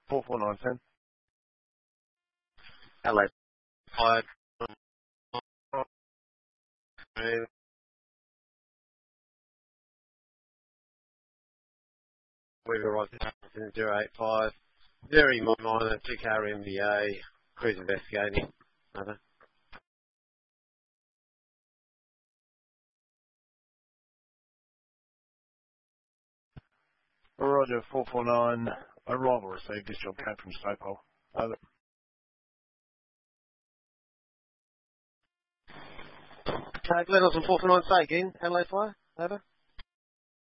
44910. Hello. Fired. We've arrived at 085. Very minor, 2-car MVA. Cruise investigating. Over. Roger, 449. Arrival received. This job came from Slopehole. Over. Glenn on 449 say again. Hello, fire. Over.